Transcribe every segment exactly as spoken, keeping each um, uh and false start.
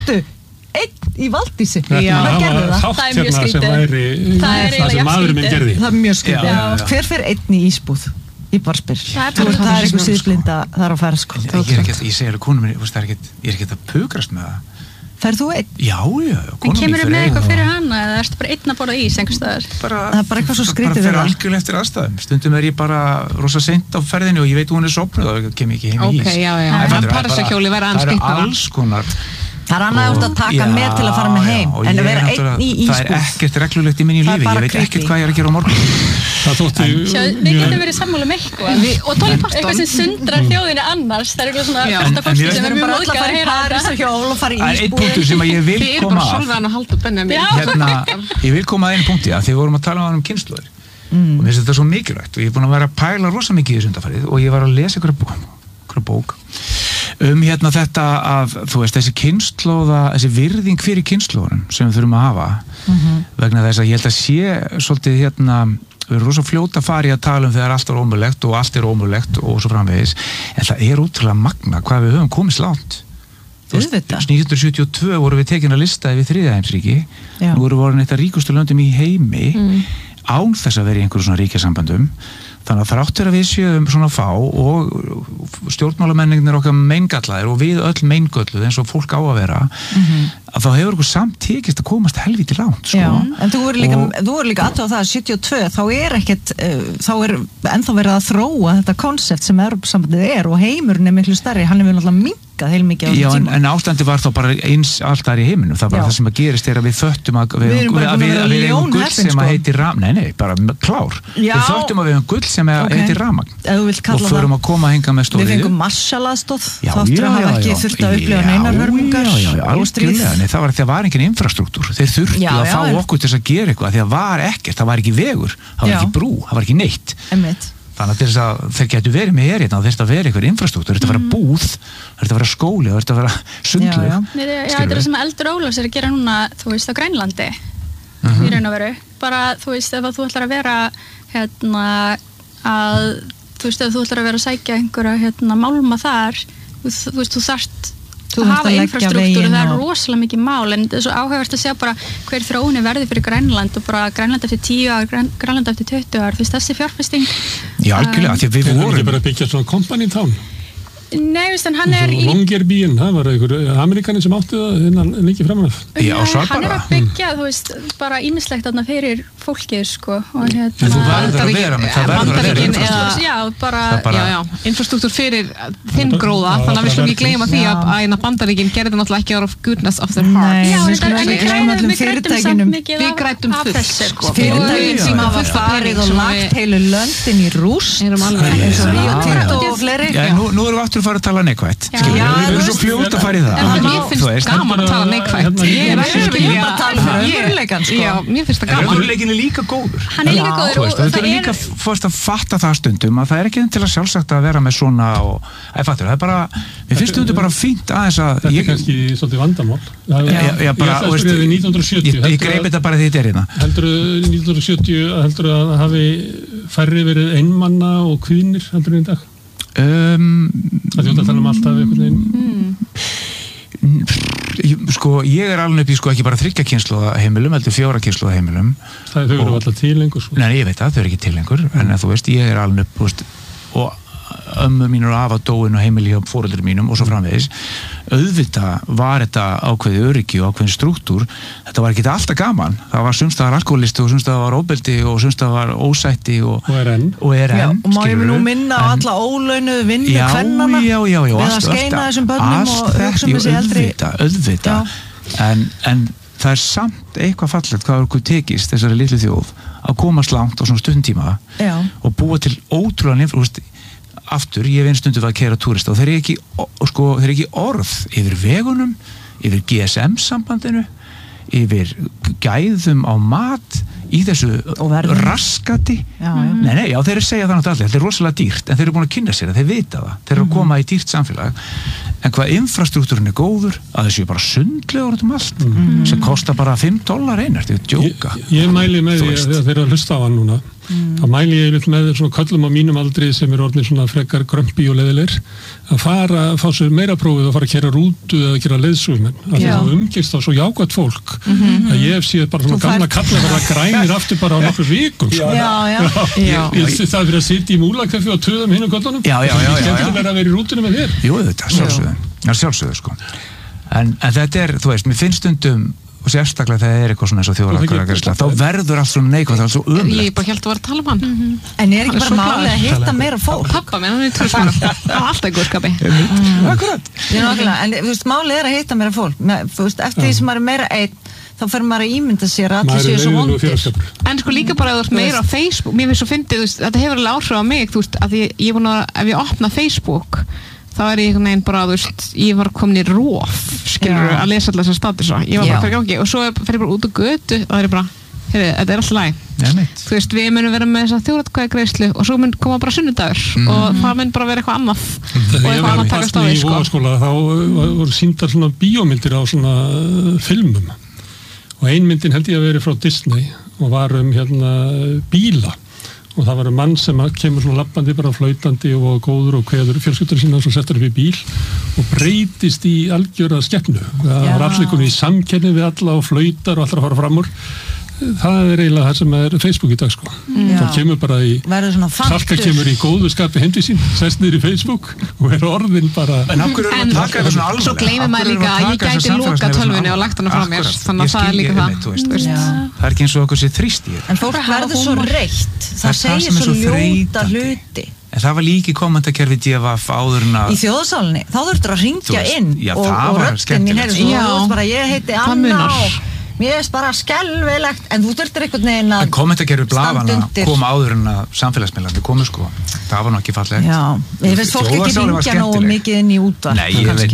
einn í Valdísi. Já, það gerði það. Það er mjög skrítið. Það er eiginlega skrítið. Það er mjög skrítið. Hver fer einn í ísbúð? Ég bara spyr. Það er eitthvað síðblinda þar á ferð, sko. Ég er ekki að, ég segir að konum minni, það er ekki, ég er ekki að pukrast með það. Ferð þú einn? Já, já. En kemur þið með eitthvað fyrir hana eða ertu bara einn að borða ís einhvers staðar? Það er bara eitthvað svo skrítið við það. Það bara fer algjörlega eftir aðstæðum. Stundum er ég bara rosa seint á ferðinni og ég veit hún er sofnuð og það kem ekki heim í ís. Ok, já, já. Það er parasakjóli vera aðeins skrítið. Það er alls konar. Það er annað að taka með til að fara með heim en að vera einn í ísbúð. Það er ekkert reglulegt í minni lífi. Ég veit ekkert hvað ég er að gera á morgun. Það þótti við getum verið sammála um eitthvað og eitthvað sem sundrar þjóðinni annars. Það er eitthvað svona fyrsta fólki sem er mjög móðgað að heyra þetta. Það er einn punktur sem ég vil koma að ég vil koma að einn punkti að því við vorum að tala um kynslóðir og mér finnst þetta svo mikilvægt og ég er búin að vera að pæla rosa mikið í þessu undanfarið og ég var að lesa einhverja bók um hérna þetta að þú veist þessi kynslóða, þessi virðing fyrir kynslóðunum sem við þurfum að hafa mm-hmm. vegna þess að ég held að sé svolítið hérna, við erum rosa fljóta að fara í að tala um þegar allt er ómögulegt og allt er ómögulegt og svo framvegis en það er útrúlega magna hvað við höfum komist langt nítján hundruð sjötíu og tvö voru við tekin að lista yfir þriðja heimsríki nú erum við orðin eitt af ríkustu löndum í heimi mm. án þess að vera í einhverjum svona ríkjasambandum þannig að þrátt er að við séum svona fá og stjórnmálamenningin er okkar meingallaðir og við öll meingölluð eins og fólk á að vera mm-hmm. að þá hefur okkur samt tekist að komast helvíti langt sko. Já, en þú voru líka, og... líka aðtöða það að sjötíu og tvö þá er ekkert uh, þá er ennþá verið að þróa þetta konsept sem Evrópusambandið er og heimurinn er miklu stærri, hann er vel náttúrulega minkað heilmikið á Já, þessum en, tíma. en ástandi var þá bara eins alltaf í heiminum, það var Já. það sem að gerist er að við þöttum að við, við erum bara að við, að við eigum gull sem sko. að heitir ram, nei, nei, bara klár Já. við þöttum að við eigum gull sem að okay. heitir ramagn og förum að koma að hinga með stóriðju Við fengum marsalaðstóð, þáttur að hafa ekki þurft að upplifa neinar hörmungar og stríð Það var því að var engin infrastruktúr þeir þurftu já, að já, fá okkur til þess að gera eitthvað því að var ekkert, það var ekki vegur það var já. ekki brú, það var ekki neitt Einmitt. Þannig að, að þeir getur verið með erinn það þurfti að vera eitthvað infrastruktúr, þetta mm. vera búð þetta vera skóli, þetta vera sundlaug Já, já þetta er sem Eldur Ólafs er að gera núna þú veist á Grænlandi uh-huh. í raun og veru, bara þú veist ef þú ætlar að vera hérna að þú veist ef þú ætlar að vera að sækja einhverja hérna málma þar þú, þú veist þú þarft Þú að hafa infrastruktúru, það er og... rosalega mikið mál en það er svo áhugavert að sjá bara hver þróunin verði fyrir Grænland og bara Grænland eftir tíu ár, Grænland eftir tuttugu ár, þú veist þessi fjárfesting Já, algjörlega, því að við vorum ekki bara að byggja svona company town Nei, veist hann, hann er í Longyearbyen, það var einhver Amerikanin sem átti það innan lengi framan af Já, svo hann er að byggja, þú veist, bara ýmislegt þarna fyrir fólkið, sko og hérna En þú verður að vera með, það verður að vera infrastruktúr Já, bara, já, já, infrastruktúr fyrir þinn gróða, þannig að við slum ekki gleyma því að að Bandaríkin gerði náttúrulega ekki out of goodness of their hearts Já, við grætum samt mikið Við grætum fullt, sko Fyrirtækin sem hafa farið og lagt heilu löndin í rúst eins og Rio Tinto og fleiri Nú erum við aftur að fara að tala neikvætt við erum svo fljótt að fara í það en mér finnst gaman að tala neikvætt ég er ekki að tala fyrir raunveruleikann já, mér finnst það gaman raunveruleikin er líka góður hann er líka góður og það er líka fórst að fatta það stundum að það er ekki til að sjálfsagt að vera með svona og það er bara, mér finnst stundum bara fínt aðeins að þetta er kannski svolítið vandamál já, bara, nítján hundruð sjötíu ég greip þetta bara því þetta er hérna heldur nítján hundruð sjötíu heldur að það hafi færri verið einmanna og kvíðnir heldur en í dag Um, það þjótt að tala um alltaf einhvern veginn mm. sko ég er alveg upp í sko ekki bara þriggja kynslóða heimilum heldur fjóra kynslóða heimilum það þau eru alltaf til lengur sko. Nei ég veit það, þau eru ekki til lengur mm. en þú veist ég er alveg upp veist, og ömmur mínur og afa dóin og heimili hjá foreldrum mínum og svo framvegis auðvitað var þetta ákveði öryggi og ákveðin struktúr þetta var ekki alltaf gaman það var sumstaðar alkoholisti og sumstaðar var óbeldi og sumstaðar var ósætti og, og er enn og, er enn, já, og má ég nú minna á alla ólaunuðu vinnu kvennana við að skeina þessum börnum og hugsa um þessi eldri auðvitað, auðvitað. En, en það er samt eitthvað fallegt hvað okkur tekist þessari litlu þjóð að komast langt á svona stundtíma já. Og búa til ótrúlega nefnir aftur, ég veit stundum að keyra túrista og þeir eru ekki, sko, þeir eru ekki orð yfir vegunum, yfir G S M-sambandinu, yfir gæðum á mat í þessu raskati já, já. Nei, nei, já, þeir eru að segja það náttúrulega allir, þetta er rosalega dýrt en þeir eru búin að kynna sér það, þeir vita það þeir eru að koma í dýrt samfélag en hvað infrastruktúrin er góður að þessu bara sundlegur út um allt mm. sem kostar bara fimm dólar einar, þetta er djóka Ég, ég mæli með því að þeir eru að hlusta á hann núna mm. þá mæli ég yfirleitt með svona köllum á mínum aldri sem er orðin svona frekar grömpi og leiðilegir að fara, fá sér meira prófið og fara að kera rútu eða að gera leiðsögumenn að það umgist þá svo jákvætt fólk mm-hmm. að ég hef séð bara svona gamla kalla verða grænir aftur bara á nokkur vikum sko. Já, já, já. Ég, ég, það fyrir að sitja í múlakaffi og töðum hinn og köllunum já, já, já, já, já. Skemmtilega verða að vera í rútunum með þér Jú, þetta sjálfsögðu, já, sjálfsögðu sko. en, en þetta er, þú veist, mér finnst stundum og sérstaklega þegar það er eitthvað svona eins og þjóðaratkvæðagreiðsla þá verður allt svona neikvægt, það er svo ömurlegt. Ég bara held að vera að tala um hann. Mm-hmm. En er ekki bara málið að hitta meira fólk? Pappa minn, hann er trúsmur. Það var alltaf í góðskapi. Akkurat. En þú veist, málið er að hitta meira fólk. Þú veist, eftir því sem maður er meira einn, þá fer maður að ímynda sér að allir séu svo vondir. En sko líka bara að þú ert meira á Facebook, mér finnst svo fyndið, þú veist, þetta hefur alveg áhrif á mig, þú veist, að ég, ég búin að, ef ég opna Facebook þá er ég einhvern veginn bara, þú veist, ég var komin í rof, skilur, að lesa alltaf þessar statusa, ég var bara fyrir gangi og svo fer ég bara út á götu og það er bara, heyrðu, þetta er alltaf læg. Þú veist, við munum vera með þessa þjóðaratkvæðagreiðslu og svo mun koma bara sunnudagur mm. og það mun bara vera eitthvað annað og eitthvað annað takast á því, sko. Þegar ég var í Vogaskóla þá voru sýndar svona bíómyndir á svona filmum og ein myndin held ég að veri frá Disney og var um hérna bíla og það var um mann sem kemur svona lappandi bara flautandi og góður og kveður fjölskyldur sína og svo settur upp í bíl og breytist í algjöra skepnu. Það var allir komin í samkenni við alla og flautar og allir að fara fram úr. Það er eiginlega það sem er Facebook í dag sko. Mm. Það kemur bara í Salka kemur í góðu skapi hendi sín sest niður í Facebook og er orðin bara en okkur erum að taka þetta svona alveg svo gleymir maður líka að ég gæti loka tölvunni og lagt hana frá mér þannig að það er líka það það er ekki eins og okkur sé þrýst í þetta en fólk verður svo reitt það segir svo ljóta hluti en það var líki kommentakerfi D V F áður en að í þjóðasálinni þá þurftur að hringja inn og röddinn í heyrðu ég heiti Anna mér er bara skelvilegt en þú þurftir einhvern veginn að en kommentakerfi blafana kom áður en að samfélagsmiðlandi komu sko það var nú ekki fallegt já, ég finnst fólk ekki ringja nógu mikið inn í útvarp nei, ég veit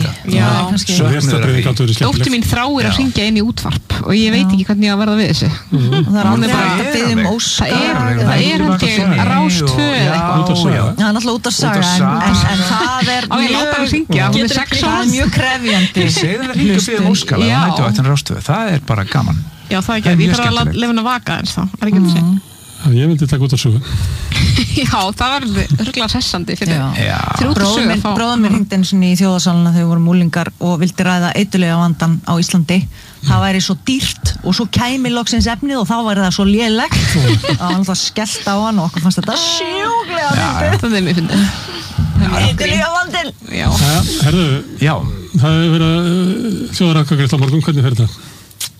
það dóttir mín þráir að ringja inn í útvarp og ég veit ekki hvernig ég að verða við þessu það er aldrei að byggja um óskar það er held ég Rás tvö það er náttúrulega út að saga en það er mjög krefjandi það er bara gaman. Já, það er ekki, ég þarf að lefa hann að vaka eins þá, er ekki um sig. Ég myndi taka út að suga. Já, það var örgulega sessandi fyrir út að suga. Bróðum minn hringdi eins og í þjóðasalina þegar við vorum úlingar og vildi ræða eitulega vandan á Íslandi. Það væri svo dýrt og svo kæmi loksins efnið og þá væri það svo lélegt. Það var alltaf skellt á hann og okkur fannst þetta sjúklega fyndið. Það er mjög fyndið. Eitulega vandin. Já. Herðu, já, það hefur verið þjóðaratkvæðagreiðsla á morgun, hvernig fer þetta?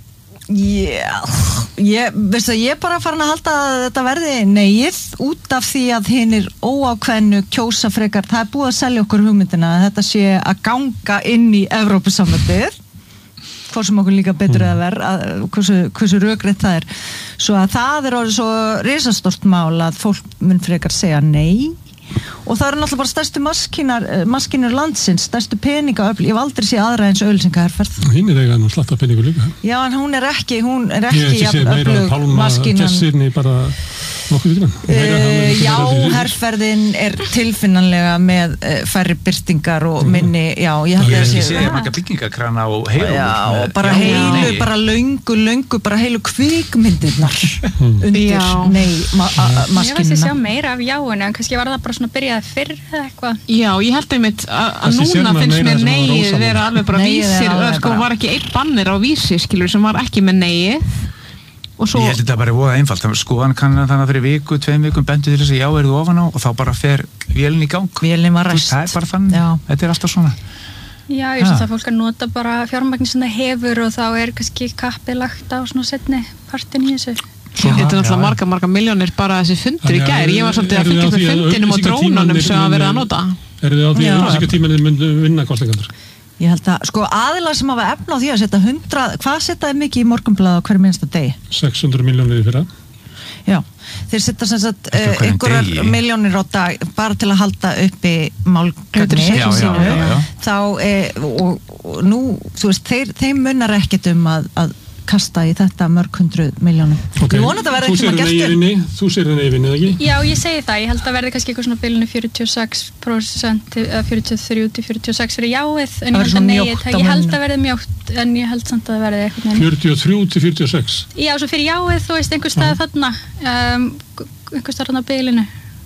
Já, ég, veistu að ég er bara farin að halda að þetta verði negið út af því að hinnir óákveðnu kjósa frekar, það er búið að selja okkur hugmyndina að þetta sé að ganga inn í Evrópusambandið hvort sem okkur líka betur mm. eða verð hversu, hversu rökrétt það er svo að það er orðið svo risastórt mál að fólk mun frekar segja nei og það eru náttúrulega bara stærstu maskinar, maskinar landsins, stærstu peningaöfl ég hef aldrei séð aðra eins auglýsingaherferð hinn er eiga nú slatta peningur líka já en hún er ekki, hún er ekki ég hef ekki séð meira pálma bara nokkuð fyrir uh, já, herferðin er tilfinnanlega með uh, færri byrtingar og minni já, ég held að sé ég marga byggingakrana og heilu já, og bara heilu, bara löngu, löngu bara heilu kvikmyndirnar undir, nei, ma maskinina ég veist að sjá meira af jáinu en kannski var það bara svona byrjað fyrr eða eitthvað já, ég held einmitt að núna finnst mér neið vera alveg bara vísir, sko var ekki einn bannir á vísi, skilur, sem var ekki með neið Svo... Ég held þetta bara voða einfalt, skoðan kannan þannig fyrir viku, tveim vikum bendu til þess að já, eru þú ofan á og þá bara fer vélinn í gang. Vélinn var ræst. Það er bara þannig, þetta er alltaf svona. Já, ég finnst að fólk að nota bara fjármagn sem það hefur og þá er kannski kappið lagt á svona setni partin í þessu. Svo, þetta er náttúrulega marga, marga miljónir bara þessi fundur í gær. Ég var svolítið að fylgja með fundinum og drónunum sem að vera að nota. Er þið á því að auglýsingatímanir myndu vinna kosningarnar? Ég held að, sko, aðilar sem hafa efna á því að setja hundrað, hvað setjaði mikið í Morgunblaðið á hverju minnsta degi? sex hundruð milljónir í fyrra. Já, þeir setja sem sagt uh, einhverjar milljónir á dag bara til að halda uppi málgagni sínu, þá, eh, og, og nú, þú veist, þeir, þeim munar ekkert um að, að kasta í þetta mörg hundru milljónum. Okay. Þú sér henni yfinni, þú sér henni yfinni, eða ekki? Já, ég segi það, ég held að verði kannski eitthvað svona bilinu fjörutíu og sex prósent eða fjörutíu og þrjú til fjörutíu og sex fyrir jáið, en ég held að neið, ég held að verði mjótt, en ég held samt að verði eitthvað fjörutíu og þrjú til fjörutíu og sex? Já, svo fyrir jáið, þú veist, einhver stað þarna, um, einhvers þarna bilinu.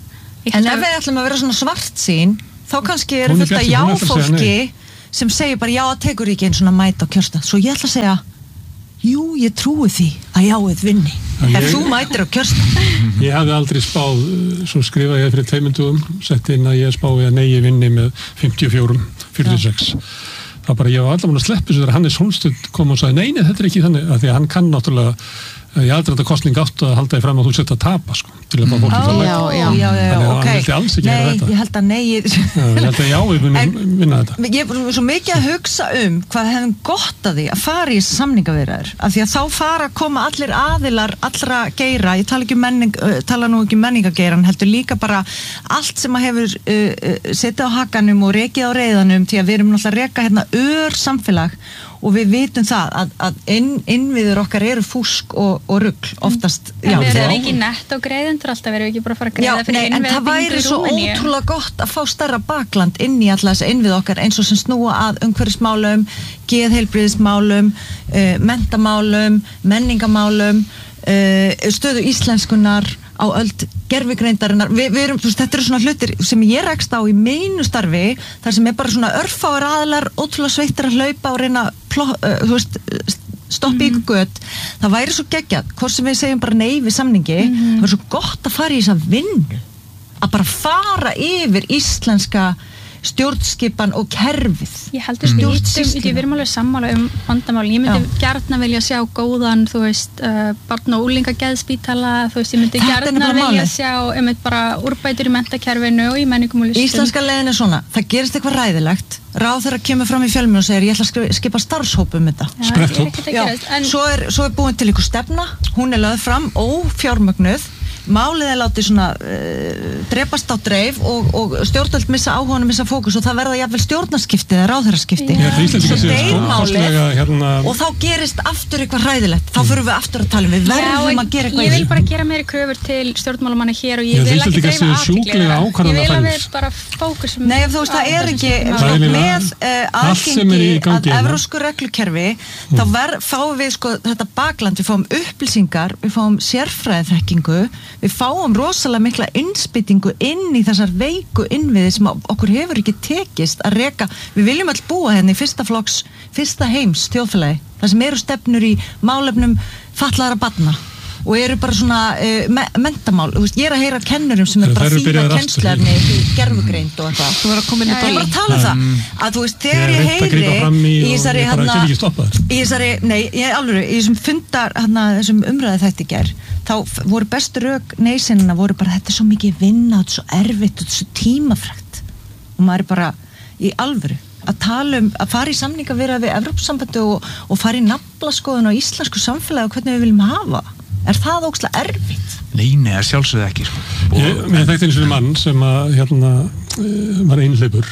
En ef við ætlum að vera svona svartsýn, þá kannski er Hún er fullt að bjartsýn, já hún ætlar að segja fólki sem segir bara já, það tekur ekki einn svona mæta á kjörstað. Svo ég ætla að segja, jú, ég trúi því að jáið vinni. Já, Ef ég- þú mætir á kjörstað. Ég hafði aldrei spáð, svo skrifaði ég fyrir tveimundugum, setti inn að ég spáði að nei ég vinni með fimmtíu og fjögur, fjörutíu og sex. Það bara, ég var allavega að sleppa þessu þegar Hannes Hólmstedt kom og sagði, nei, nei, þetta er ekki þannig, af því að hann kann náttúrulega, ég aldrei þetta kostning átt að halda því fram að þú setja að tapa, sko, til að fá fólki Ó, það já, já, já, já, Þannig að ok. hann vildi alls ekki Nei, gera þetta. ég held að nei, ég... Já, ég held að já, við munum En- vinna þetta. Ég er bara svo mikið að hugsa um hvað hefum gott að því að fara í þessi samningaviðræður, af því að þá fara að koma allir aðilar, allra geira, ég tala ekki um menning, uh, tala nú ekki um menningageiran, heldur líka bara allt sem að hefur uh, uh, setið á hakanum og rekið á reiðanum, því að við erum náttúrulega að reka hérna ör samfélag og við vitum það að, að inn, innviður okkar eru fúsk og, og rugl oftast. En við erum já. ekki nett og greiðendur alltaf, við erum ekki bara að fara að Já, greiða fyrir nei, en það væri innviðabyggingu í svo Rúmeníu. ótrúlega gott að fá stærra bakland inn í alla þessa innvið okkar eins og sem snúa að umhverfismálum, geðheilbrigðismálum, uh, mentamálum, menningamálum, uh, stöðu íslenskunar á öld gervigreindarinnar. Vi, við erum, þú veist, þetta eru svona hlutir sem ég rekst á í mínu starfi, þar sem er bara svona örfáir aðilar, ótrúlega sveittir að hlaupa og reyna, pló, uh, þú veist, stoppi ykkur gött. Það væri svo geggjað, hvort sem við segjum bara nei við samningi, það er svo gott að fara í þessa vinnu, að bara fara yfir íslenska stjórnskipan og kerfið. Ég heldur mm. við erum alveg sammála um vandamál. Ég myndi gjarna vilja sjá góðan, þú veist, uh, barn- og úlingageðspítala, þú veist, ég myndi Þetta er gjarna nefnilega vilja málið. sjá um bara úrbætur í menntakerfinu og í menningum og listum. Íslenska leiðin er svona, það gerist eitthvað ræðilegt, ráðherra kemur fram í fjölmiðlum og segir ég ætla að skrifa, skipa starfshóp um þetta. Já, Spretthóp. ég er ekkert að Já, gerast, en svo er, svo er búin til ykkur stefna, hún er lögð fram ófjármögnuð, málið er látið svona uh, drepast á dreif og, og stjórnvöld missa áhuganum, missa fókus og það verða jafnvel stjórnarskipti eða ráðherraskipti. Ég held að Íslendingar Svo séu deyr stórkostlega, málið hérna- og þá gerist aftur eitthvað hræðilegt, þá fyrir við aftur að tala um, við Já, verðum en að gera eitthvað ég í vil þessu. bara gera meiri kröfur til stjórnmálamanna hér og Já, ég vil ekki Íslendingar dreifa séu athygli sjúklega ég vil að ákvarðanafænir. við bara fókusum Nei, þú veist, á það er þessum ekki skiptum sko, málum. Bæði með með uh, allt sem er í aðgengi gangi að hérna. evrósku reglukerfi þá ver, fáum við sko þetta bakland, við fáum upplýsingar, við fáum sérfræðiþekkingu, við fáum rosalega mikla innspýtingu inn í þessar veiku innviði sem okkur hefur ekki tekist að reka, við viljum all búa henni í fyrsta flokks, fyrsta heims þjóðfélagi, það sem eru stefnur í málefnum fatlaðra barna og eru bara svona uh, me mentamál, þú veist, ég er að heyra kennurum sem er Þær bara eru þýða byrjaðar aftur. kennsluefni í gerfugreind og eitthvað. Þú verður að koma inn í Ég er bara dolli. að tala um það, að þú veist, þegar Ég ég er reynt að grípa heyri fram í í og þessari, ég bara hérna, get ekki stoppað þér. í þessari, nei, ég alveg, í þessum fundar, hérna, þessum umræði þetta í gær, þá f- voru bestu rök neysinna, voru bara, þetta er svo mikið vinna, þetta er svo erfitt, þetta er svo tímafrægt, og maður er bara í alvöru að tala um, að fara í samninga við Evrópusambandi og, og fara í naflaskoðun á íslensku samfélagi og hvernig við viljum hafa. Er það ógeðslega erfitt? Nei, nei, það sjálfsögðu ekki sko. Ég, ég þekkti eins og mann sem að, hérna, eh, var einhleipur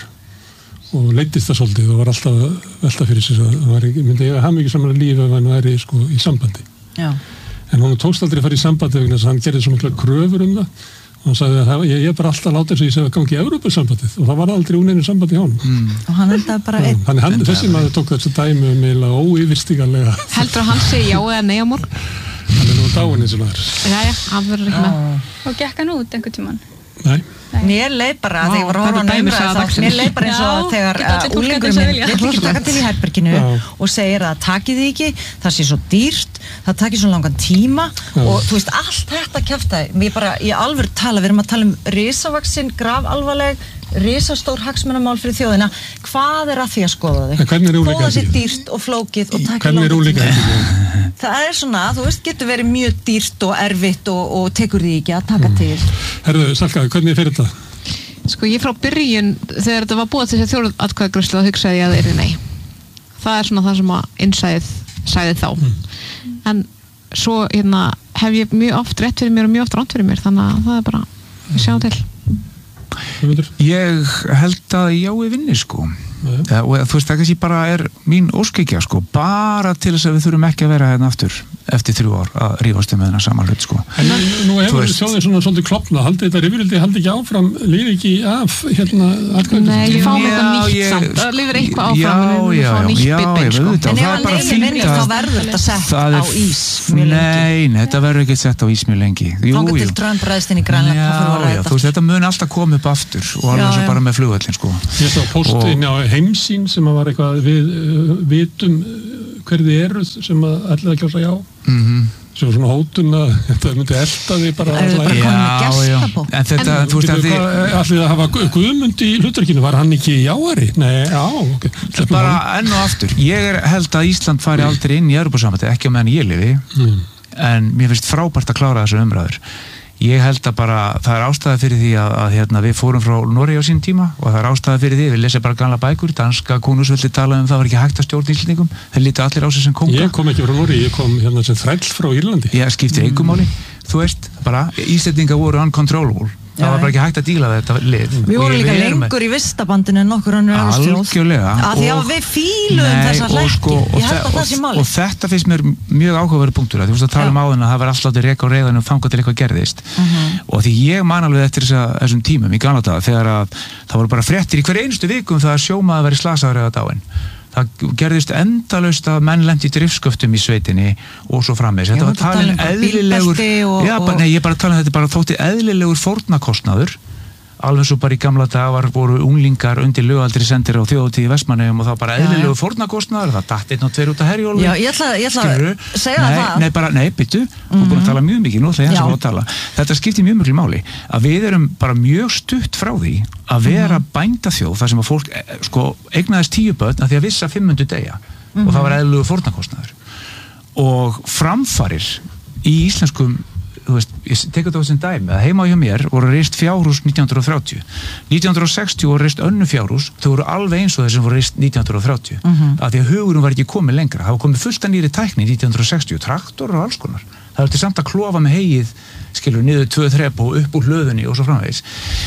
og leiddist það svolítið og var alltaf að velta fyrir sér að hann væri, myndi ég að hafa mikið saman líf ef hann væri sko í sambandi. Já. En hún tókst aldrei að fara í sambandi vegna þess að hann gerði svo mikla kröfur um það og hann sagði að það, ég, ég bara alltaf láta þess að ég segja að gangi í Evrópusambandið og það var aldrei úneinu sambandi hjá hann. Mm. Og hann endaði bara einn. Þannig hann, þessi maður tók þessi dæmi um eiginlega óyfirstíganlega. Heldur að hann segi já eða nei á morgun? Hann er nú dáinn eins og maður. Jæja, hann verður ekki með. Og gekk hann út einhvern tímann? Nei. Mér leið bara, Vá, þegar ég var að horfa á þetta dæmi umræðu sagði þá, dagsins. mér leið bara eins og Já, þegar geta allir túlkað úlingur eins og minn vilja. vill ekki taka til í herberginu Já. og segir að takið því ekki, það sé svo dýrt, það takir svo langan tíma Já. og þú veist, allt þetta kjaftaði, mér bara, ég alveg tala, við erum að tala um risavaxin, grafalvarleg, risastór hagsmunamál fyrir þjóðina, hvað er að því að skoða þig? En hvernig er Þó úlíka það sé hendingin? dýrt og flókið og takir Hvernig er langan úlíka tíma. hendingin? Það er svona, þú veist, getur verið mjög dýrt og erfitt og, og tekur því ekki að taka til. Herðu, Salka, hvernig er fyrir þetta? Sko ég frá byrjun, þegar þetta var búið til þessi þjóðatkvæðagreiðslu, þá hugsaði ég að það yrði nei. Það er svona það sem að innsæðið sagði þá. En svo hérna, hef ég mjög oft rétt fyrir mér og mjög oft rátt fyrir mér, þannig að það er bara, við sjáum til. Guðmundur? Ég held að jái vinni sko. Já. og þú veist, það kannski bara er mín óskikja sko, bara til þess að við þurfum ekki að vera hérna aftur eftir þrjú ár að rífast um þennan saman hlut sko. En nú hefur sjóðin svona svolítið klopna, haldið þetta rifrildi haldi ekki áfram, lífi ekki af hérna atkvæðum? Nei, við fáum eitthvað nýtt samt, það lifir eitthvað áfram en við fáum nýtt bibbil sko. En ef að leiðin vinnur þá verður þetta sett á ís mjög lengi. Nei, þetta verður ekki sett á ís mjög lengi. Þangað til Trump ræðst inn í Grænland og fyrir að ræða þetta. Þetta mun alltaf koma upp aftur og alveg svo bara með flugvöllin sko. Ég sá post inn á Heimsýn sem var eitthvað við vitum hverði eru sem að ætlaði að kjósa já. Mhm. Svo svona hótun að þetta myndi elta því bara Það er bara komin með gestapó. En þetta, en, þú veist að því allir að hafa Guðmund í hlutverkinu, var hann ekki jáari? Nei, já, ok. Bara enn og aftur, ég er held að Ísland fari aldrei inn í Evrópusambandið, ekki á meðan ég lifi mm. en mér finnst frábært að klára þessu umræður. Ég held að bara, það er ástæða fyrir því að, að hérna, við fórum frá Noregi á sín tíma og það er ástæða fyrir því, við lesum bara gamla bækur, danska konungsveldi talaði um það var ekki hægt að stjórna Íslendingum, þeir líti allir á sig sem konga. Ég kom ekki frá Noregi, ég kom hérna sem þræll frá Írlandi. Ég skipti mm. engu máli, þú veist, bara, Íslendingar voru uncontrollable. Það var bara ekki hægt að díla þetta lið. Við vorum líka lengur í vistabandinu en nokkur önnur Evrópustjórn. Algjörlega. Að því að við fíluðum þessa hlætti. Sko, ég held að það sé máli. Og þetta finnst mér mjög áhugaverður punktur. Þú veist að tala um áðan að það var alltaf reka og reiðan og þangað til eitthvað gerðist. Uh-huh. Og því ég man alveg eftir þessa, þessum tímum í gamla daga þegar að það voru bara fréttir í hver einustu viku um það að sjómaður væri slasaður eða dáinn. Það gerðist endalaust að menn lenti í driftsköftum í sveitinni og svo framvegis. Þetta var talin eðlilegur og, já, bara, nei, ég bara tala um þetta bara þótti eðlilegur fórnarkostnaður. Alveg svo bara í gamla daga var, voru unglingar undir lögaldri sendir á þjóðhátíð í Vestmannaeyjum og það bara eðlilegu fórnarkostnaður, það datt einn og tveir út af Herjólfi. Já, ég ætla, ég ætla að segja nei, það. Nei, bara, nei, byttu, mm-hmm. þú er búin að tala mjög mikið, nú ætla ég eins og að tala. Þetta skiptir mjög miklu máli, að við erum bara mjög stutt frá því að vera mm-hmm. bændaþjóð, þar sem að fólk, sko, eignaðist tíu börn að því að vissa fimm hundruð deyja mm-hmm. og það var eðlilegu fórnarkostnaður. Og framfarir í íslenskum þú veist, ég tekur þetta á þessum dæmi að heima hjá mér voru reist fjárhús nítján hundruð þrjátíu nítján hundruð sextíu voru reist önnu fjárhús þau voru alveg eins og þessum voru reist nítján hundruð þrjátíu uh-huh. af því að hugurinn var ekki komið lengra það var komið fullt að nýri tækni nítján hundruð sextíu traktor og alls konar það var til samt að klofa með hegið skilur niður tvö þrep og upp úr hlöðunni og svo framvegis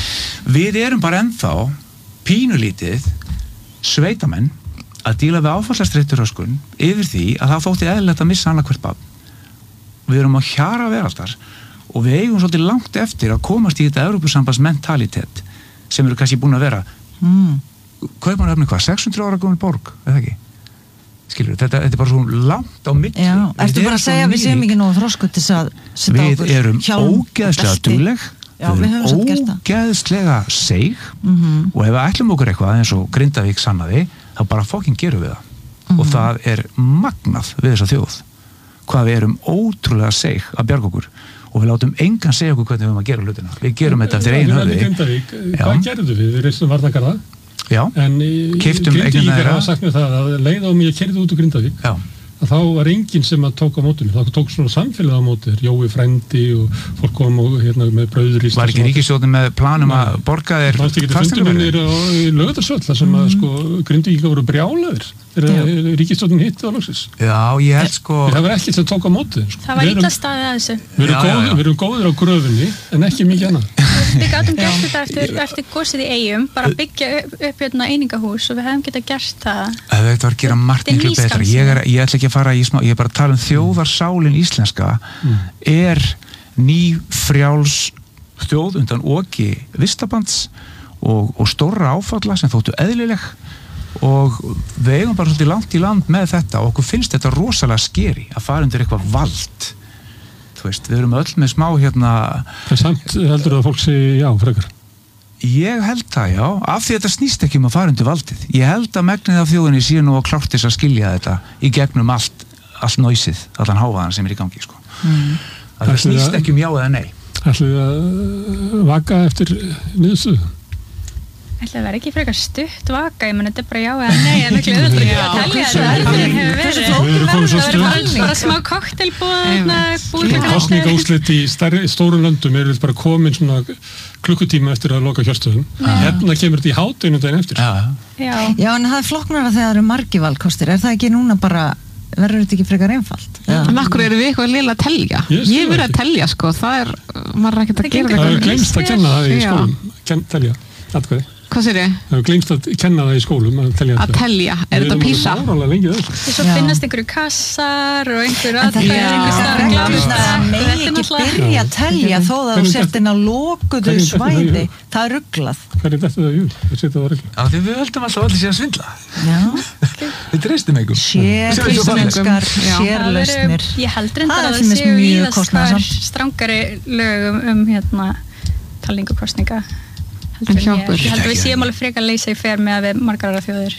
við erum bara ennþá pínulítið sveitamenn að díla við áfallastreituröskun yfir því að það þótti eðlilegt að missa annað hvert barn við erum á hjara veraldar og við eigum svolítið langt eftir að komast í þetta Evrópusambandsmentalitet sem eru kannski búin að vera mm. Kaupmannahöfn hvað, sex hundruð ára gömul borg, eða ekki? Skilur, þetta, þetta er bara svo langt á milli. Já, ertu bara að segja að við séum ekki nógu þrosku til að setja okkur við erum ógeðslega dugleg Já, við, við erum ógeðslega seig mm-hmm. og ef við ætlum okkur eitthvað eins og Grindavík sannaði, þá bara fokkin gerum við það mm-hmm. og það er magnað við þessa þjóð hvað við erum ótrúlega seig að bjarga okkur og við látum engan segja okkur hvernig við erum að gera hlutina við gerum þetta eftir einu höfði hvað gerðum við? Við reistum Varðagarða en Grindvíkar hafa sagt mér það að leið á mig að kerði út úr Grindavík Já. að þá var enginn sem að tók á mótinu þá tók svona samfélag á mótinu Jói frændi og fólk kom og, hérna, með brauður í var ekki ríkisstjórnin með planum að borga þér fasteignaverðir í Laugardalsvöll þar sem að sko, Grindvíkar voru brjálaðir þegar ríkisstjórnin hitti á loksins já, ég held sko það var ekkert sem tók á mótinu sko. það var illa staðið að þessu við erum, góð, við erum góðir á gröfinni en ekki mikið annað við gátum gert þetta eftir, eftir gósið í Eyjum bara byggja upp, upp hérna einingahús og við hefum getað gert það þetta var að gera margt miklu betra ég, er, ég ætla ekki að fara í smá ég er bara að tala um þjóðarsálin íslenska mm. er ný frjáls þjóð undan oki vistabands og, og stóra áfalla sem þóttu eðlileg og við eigum bara svolítið langt í land með þetta og okkur finnst þetta rosalega skeri að fara undir eitthvað vald þú veist, við erum öll með smá hérna en samt heldur að fólk segi já frekar ég held það já, af því þetta snýst ekki um að fara undir valdið ég held að megnið af þjóðinni sé nú að klárt þess að skilja þetta í gegnum allt allt nóisið, allan hávaðan sem er í gangi sko. mm. það snýst ekki um já eða nei ætlum við að vaka eftir niðurstöðu ætla að vera ekki frekar stutt vaka ég menn þetta er bara já eða nei en ekki auðvitað að telja þetta hefur verið bara smá koktelbúð kostningaúrslit í stórum löndum er bara komin svona klukkutíma eftir að loka kjörstöðum hérna kemur þetta í hádeginu daginn eftir já. Já. já en það er flokknara þegar það eru margir valkostir er það ekki núna bara verður þetta ekki frekar einfalt en akkur eru við eitthvað lilla að telja yes, ég verið að telja sko það er maður er ekkert að gera það er glemst að kenna það í skólum telja, atkvæði Hvað sér ég? Það hefur gleymst að kenna það í skólum að telja Að telja, er þetta PISA? Við erum alveg lengi þessu. Svo finnast einhverju kassar og einhverju aðkvæði. Það megi ekki byrja að telja þó það þú sért inn á lokuðu svæði. Það er rugglað. Hvernig er þetta það jú? Það setja það regla. Já, því við höldum alltaf allir sé að svindla. Já. Við treystum einhver. Sérlýsingar, sérlausnir. Ég held reyndar að það séu víðast strangari lögum um hérna talningukostninga. En hjá okkur. Ég held að við séum alveg frekar leysa í fer með að við margar aðra þjóðir.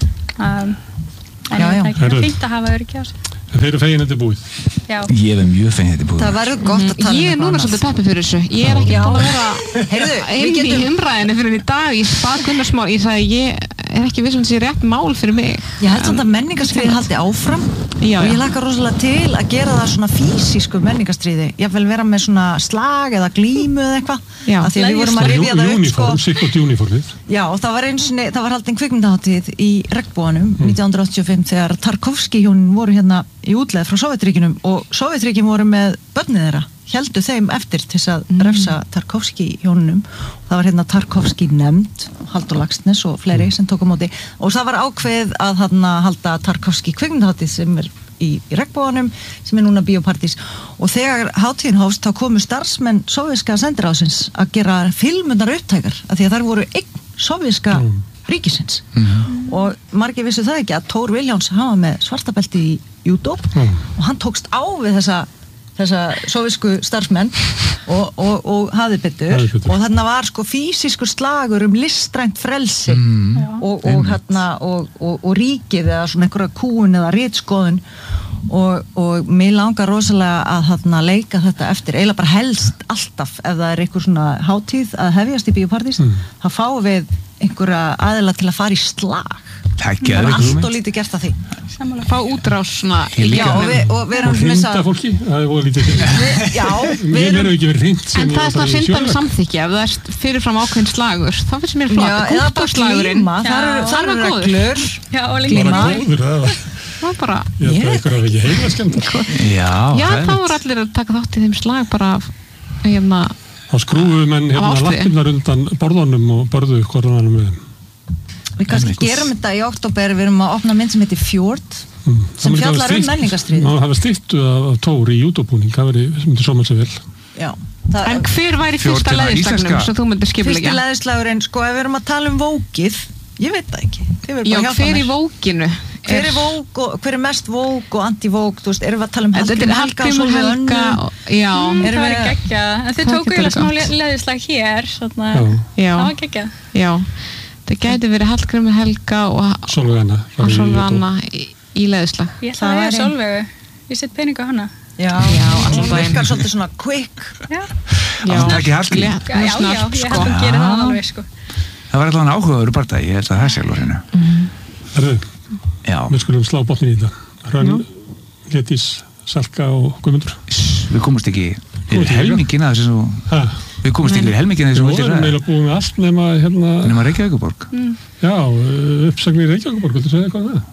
Um, en það er ekki fínt að hafa öryggi á sig. En þeir eru fegin þetta búið. Já. Ég er mjög fegin þetta búið. Það verður gott að tala um Ég er núna svolítið peppi fyrir þessu. Ég er ekki búin að vera Heyrðu, við inn í getum umræðinu fyrir í dag. Ég spað Gunnarsmál. Ég sagði, ég er ekki viss um þessi rétt mál fyrir mig. Ég held samt að menningarstríði haldi áfram Já, og ég já. hlakka rosalega til að gera það svona físísku menningarstríði. Ég vil vera með svona slag eða glímu eða eitthvað. Já. Af því að við vorum að rifja það upp Uniform, sikkert uniformið. Já, og það var eins og það var haldin kvikmyndahátíð í Regnboganum nítján hundruð áttatíu og fimm þegar Tarkovski hjónin voru hérna í útleið frá Sovétríkjunum og Sovétríkin voru með börnið þeirra, héldu þeim eftir til þess að refsa Tarkovski hjónunum. Það var hérna Tarkovski nefnd, Halldór Laxness og fleiri sem tók á móti og það var ákveð að þarna halda Tarkovski kvikmyndahátíð sem er í, í Regnboganum sem er núna Bíópartís og þegar hátíðin hófst þá komu starfsmenn sovéska sendiráðsins að gera filmundar upptækar af því að þær voru einn sovéska mm. ríkisins mm. og margir vissu það ekki að Thor Vilhjálms hafa með svartabelti í judo mm. og hann tókst á við þessa þessa sovísku starfsmenn og, og, og hafði betur og þarna var sko fysiskur slagur um listrænt frelsi mm. og, og, hérna, og, og, og ríkið eða svona einhverja kúun eða ritskoðun og, og mér langar rosalega að þarna leika þetta eftir, eiginlega bara helst alltaf ef það er einhver svona hátíð að hefjast í Bíópartís, mm. þá fáum við einhverja aðila til að fara í slag það er allt og lítið gert að því fá útrás svona já, og við, og við erum og hrinda fólki, það er voða lítið já, við erum ekki verið hrind en það er svona hrinda með samþykja ef það er fyrirfram ákveðin slagur þá finnst mér flott, kúttarslagurinn það eru reglur já, og glíma það var bara ég held að ykkur hafi ekki heila skemmt já, já þá er allir að taka þátt í þeim slag bara hérna þá skrúfum menn hérna lappirnar undan borðunum og börðu korðunum við Við kannski gerum þetta í október, við erum að opna mynd sem heitir Fjord, mm. sem fjallar um menningarstríði. Það var styttu af Thor í júdóbúning, það verið myndi svo mann sem vel. Já. En hver væri fyrsta leðislagnum sem þú myndir skipulegja? Fyrsti leðislagurinn, sko, ef við erum að tala um vókið, ég veit það ekki. Já, hver í vókinu? Hver er vók og hver er mest vók og anti-vók, þú veist, erum við að tala um Hallgrímur Helga og Sólveig Önnu? Já. Það var geggja, en þið tóku eiginlega smá leðislag hér, svona, það var geggja. Já. Það gæti verið Hallgrímur Helga og Sólveig Anna, og Sólveig Anna í, í leðislag. Ég ætla að vera Sólveigu, ég set pening á hana. Já, já, hún virkar svolítið svona quick. Já, já, já, já, ég held að gera það alveg, sko. Það var alltaf áhugaður bara, ég held að það sé alveg hérna. Herðu, við skulum slá botnin í þetta. Hrönn, Létís, Salka og Guðmundur. Við komumst ekki yfir helmingin að þessu Við komumst ekki í helmingina þessum við erum meila búin með allt nema hérna nema Reykjavíkurborg mm. Já, uppsagnir í Reykjavíkurborg viltu segja eitthvað með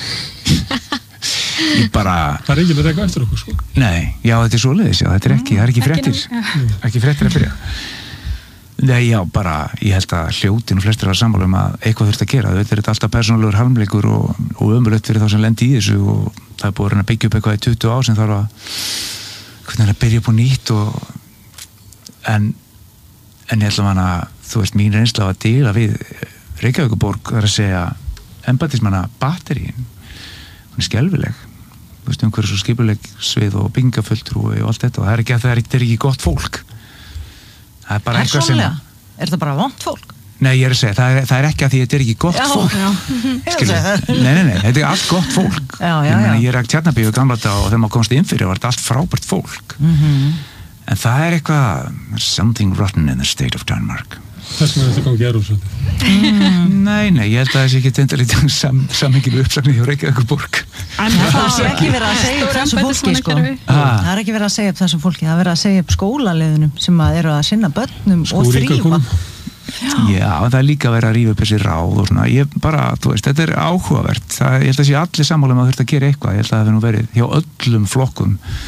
Ég bara Það er ekki með eitthvað eftir okkur sko Nei, já þetta er svoleiðis, já þetta er ekki, það er ekki fréttir ekki fréttir að byrja Nei, já, bara, ég held að hljótin og flestir var sammála um að eitthvað þurft að gera þetta er alltaf persónulegur harmleikur og, og ömurlegt fyrir þá sem lendi í þessu og það er búið að reyna að byggja upp eitthvað í tuttugu ár sem þarf að hvernig að byrja upp á nýtt og en en ég ætla að þú veist mín reynsla að deila við Reykjavíkurborg þar að segja embættismanna batterín hún er skelfileg þú veist umhverjum svo skipuleg svið og byggingafulltrúi og allt þetta og það er ekki að það er ekki, það er ekki gott fólk það er bara eitthvað sem er það bara vont fólk? Nei ég er að segja það er, það er ekki að því þetta er ekki gott já, fólk já. nei nei nei þetta er allt gott fólk já, já, ég, mena, já. ég er að Tjarnabíu gamla þetta og þegar maður komst inn fyrir var þetta allt frábært fólk mm-hmm. En það er eitthvað something rotten in the state of Denmark. Þess vegna þetta gangi erúsandi. Mm. Nei, nei, ég held að þessi ekki tendalítið sam, samhengi við uppsagnir hjá Reykjavíkurborg. En það er ekki verið að segja upp þessu fólki, sko. Það er ekki verið að segja upp þessu fólki, það er verið að segja upp skólaliðunum sem að eru að sinna börnum og þrífa. Já. Já, það er líka verið að rífa upp þessi ráð og svona, ég bara, þú veist, þetta er áhugavert. Það, ég held að sé allir sammála um að þurft að gera eitthvað. Ég held að það hefur nú verið hjá öllum flokkum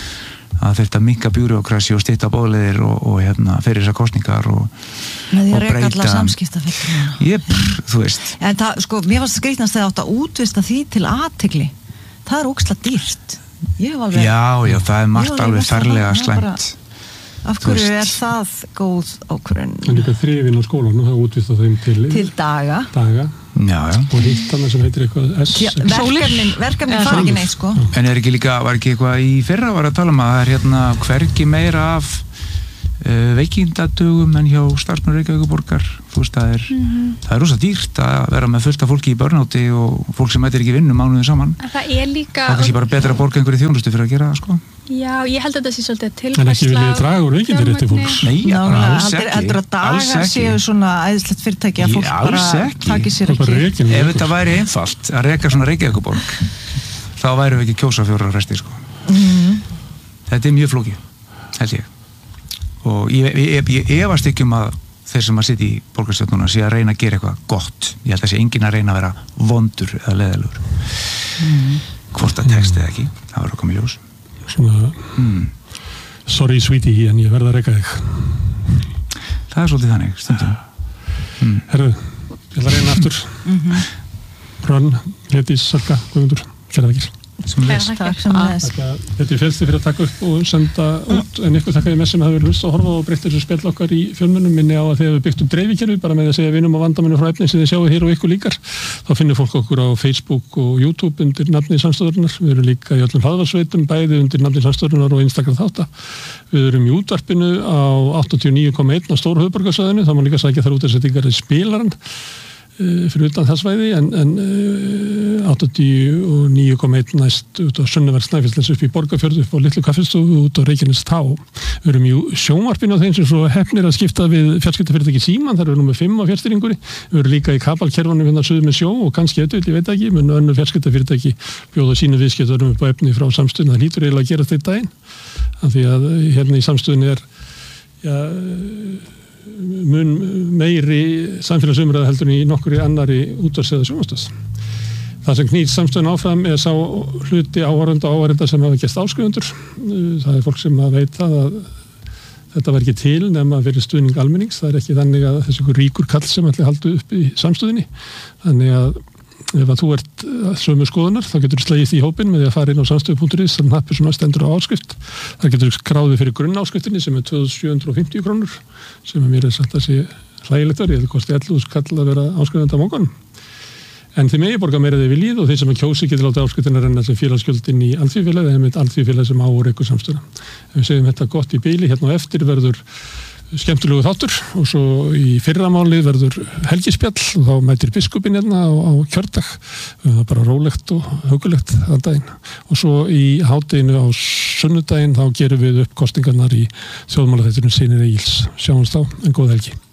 að þetta minka bjúrókrasi og stytta bóðleiðir og, og hérna, fyrir þessar kosningar og, og breyta Jep, þú veist En það, sko, mér varst skrýtnast þegar átt að útvista því til athygli það er ógeðslega dýrt Ég hef alveg Já, já, það er margt alveg ferlega slæmt Af hverju er það góð ákvörðun? En líka þrifin á skólanum, það útvista þeim til Til daga daga Já, já og hitt annað sem heitir eitthvað S Verkefnin, verkefnin fara ekki neitt sko En er ekki líka, var ekki eitthvað í fyrra var að tala um að það er hérna hvergi meira af uh, veikindadögum en hjá starfsmenn Reykjavíkurborgar þú veist, það er, mm-hmm. það er rosa dýrt að vera með fullt af fólki í börnáti og fólk sem mætir ekki vinnu mánuðið saman Það er líka Það er kannski bara betra að borga einhverju þjónustu fyrir að gera það sko Já, ég held að þetta sé svolítið tilfærsla En ekki viljið draga úr veikindarétti fólks Nei, Ná, alls ekki Heldur að dagar séu svona æðislegt fyrirtæki að fólk Já, bara taki sér ekki Ef þetta væri einfalt að reka svona Reykjavíkurborg þá væru við ekki kjósa fjórar resti sko mm. Þetta er mjög flókið, held ég og ég, ég, ég efast ekki um að þeir sem að sitja í borgarstjórnuna sé að reyna að gera eitthvað gott ég held að sé enginn að reyna að vera vondur eða leðilegur mm. hvort að texti eða ekki, það verður að koma í ljós Svona mm. sorry sweetie, en ég verð að reka þig Það er svolítið þannig, stundum mm. Herðu, ég ætla að reyna aftur mm-hmm. Hrönn, Hlédís, Salka, Guðmundur Kæra þakkir Þetta er félsti fyrir að taka upp og senda út en ykkur þakka ég með sem hafi hlust og horfa og breytta þessu spjall okkar í fjölmunum minni á að þegar við byggt upp dreifikerfi bara með að segja vinum og vandamennu frá efni sem þið sjáu hér og ykkur líkar þá finnir fólk okkur á Facebook og YouTube undir nafni Samstöðurinnar við erum líka í öllum hlaðvarsveitum bæði undir nafni Samstöðurinnar og Instagram þátta við erum í útvarpinu á áttatíu og níu komma eitt á stóru höfuðborgarsvæðinu það má líka sækja þar útvarpsendingar í spilarann fyrir utan það svæði en, en áttatíu og níu komma eitt næst út á Sunnaverð Snæfellsnes upp í Borgarfjörð upp á Litlu kaffistofu út á Reykjanes Tá við erum í sjónvarpinu á þeim sem svo hefnir að skipta við fjarskiptafyrirtæki Síman þar erum við númer fimm á fjarstýringunni við erum líka í kabalkerfanum hérna suður með sjó og kannski eitthvað, ég veit ekki, menn önnur fjarskiptafyrirtæki bjóða sínu viðskiptarum upp á efni frá samstöðinu, það hlýtur eiginlega að gerast eitt daginn af því að hérna í samstöðinu er ja, mun meiri samfélagsumræða heldur en í nokkur í annari útvarps- eða sjónvarpsstöð. Það sem knýr samstöðun áfram er sá hluti áhorfenda og áhorfenda sem hafa gert áskrifundur. Það er fólk sem veit það að þetta var ekki til nema fyrir stuðning almennings. Það er ekki þannig að þessi ykkur ríkur kall sem ætli haldu upp í samstöðunni. Þannig að ef að þú ert sömu skoðunar þá getur þú slegist í hópin með því að fara inn á samstöðu punktur is þannig hnappur sem stendur á áskrift það getur þú skráðið fyrir grunnáskriftinni sem er tvö þúsund sjö hundruð og fimmtíu krónur sem er mér er satt að sé hlægilegt verið það kosti ellefu þúsund kall að vera áskrifandi á mókanum en þið megi borga meira þið viljið og þeir sem að kjósi getur látið áskriftina renna sem félagsgjöldin í alþýðufélagi eða með alþýðufélagi sem á og rekur samstöðuna ef við segjum þetta gott í bíli hérna á eftir verður skemmtilegu þáttur og svo í fyrramáli verður helgispjall og þá mætir biskupinn hérna á, á kjördag það er bara rólegt og hugulegt þann daginn og svo í hádeginu á sunnudaginn þá gerum við upp kostingarnar í þjóðmálaþættinum Synir Egils sjáumst þá, en góð helgi